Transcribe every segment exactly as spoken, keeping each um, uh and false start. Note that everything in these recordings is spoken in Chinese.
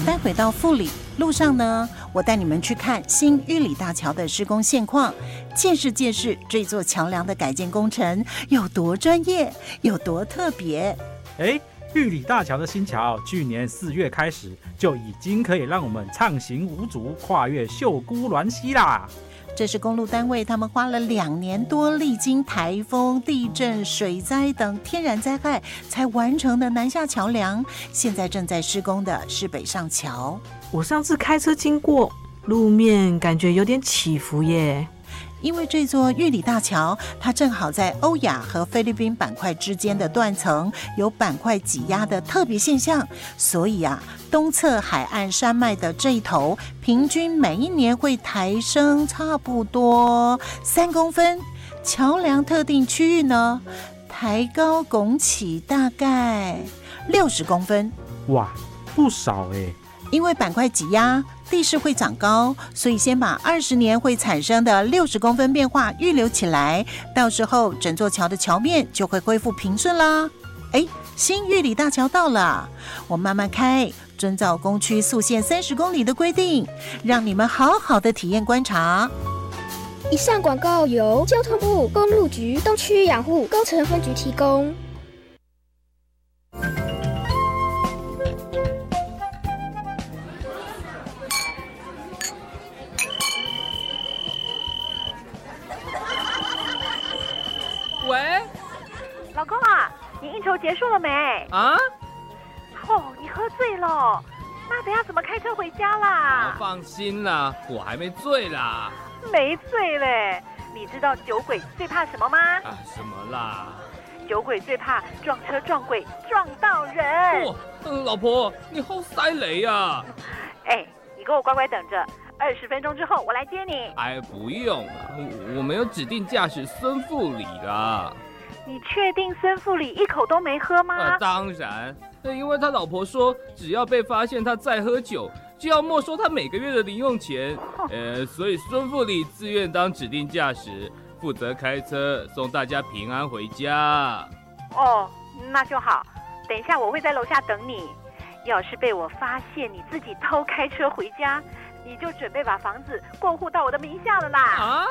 待会到富里路上呢，我带你们去看新玉里大桥的施工现况，见识见识这座桥梁的改建工程有多专业，有多特别。 哎，玉里大桥的新桥，去年四月开始就已经可以让我们畅行无阻，跨越秀姑峦溪啦。 这是公路单位他们花了两年多，历经台风、地震、水灾等天然灾害才完成的南下桥梁，现在正在施工的是北上桥。 我上次开车经过，路面感觉有点起伏耶。 因为这座玉里大桥，它正好在欧亚和菲律宾板块之间的断层有板块挤压的特别现象，所以啊，东侧海岸山脉的这一头，平均每一年会抬升差不多三公分。桥梁特定区域呢，抬高拱起大概六十公分。 哇，不少哎！ 因为板块挤压，地势会长高，所以先把二十年会产生的六十公分变化预留起来，到时候整座桥的桥面就会恢复平顺啦。哎，新玉里大桥到了，我慢慢开，遵照工区速限三十公里的规定，让你们好好的体验观察。 以上广告由交通部公路局东区养护工程分局提供。 喂， 老公啊，你应酬结束了没？ 啊？ 哦，你喝醉了，那等下怎么开车回家啦？ 放心啦，我还没醉啦。 没醉嘞，你知道酒鬼最怕什么吗？ 啊，什么啦？ 酒鬼最怕撞车撞鬼撞到人。 哇、哦，老婆，你好塞雷啊！ 哎，你给我乖乖等着。二十分钟之后我来接你。 哎，不用了，我没有指定驾驶孙富里啦。 你确定孙富里一口都没喝吗？ 呃、当然，因为他老婆说，只要被发现他再喝酒，就要没收他每个月的零用钱。呃，所以孙富里自愿当指定驾驶，负责开车送大家平安回家。 哦，那就好。等一下我会在楼下等你。要是被我发现你自己偷开车回家，你就准备把房子过户到我的名下了啦！ 啊！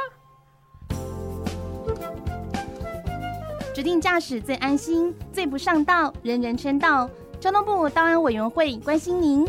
指定驾驶最安心，最不上道，人人称道。交通部道安委员会关心您。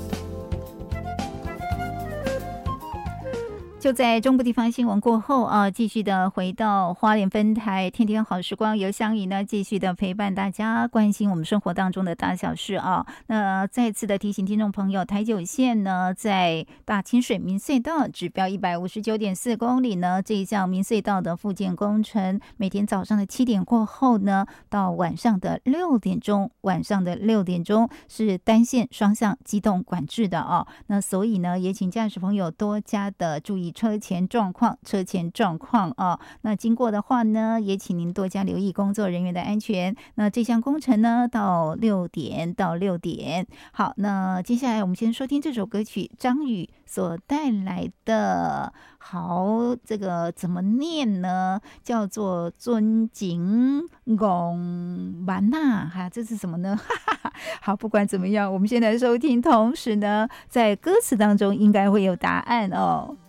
就在中部地方新闻过后啊，继续的回到花莲分台天天好时光，由香怡呢继续的陪伴大家，关心我们生活当中的大小事啊。那再次的提醒听众朋友，台九线呢在大清水民隧道指标一百五十九点四公里呢，这一项民隧道的复建工程，每天早上的七点过后呢，到晚上的六点钟，晚上的六点钟是单线双向机动管制的哦。那所以呢，也请驾驶朋友多加的注意车前状况，车前状况啊、哦。那经过的话呢，也请您多加留意工作人员的安全。那这项工程呢，到六点到六点。好，那接下来我们先收听这首歌曲，张宇所带来的。好，这个怎么念呢？叫做尊敬拱完呐，哈，这是什么呢？好，不管怎么样，我们先来收听，同时呢，在歌词当中应该会有答案哦。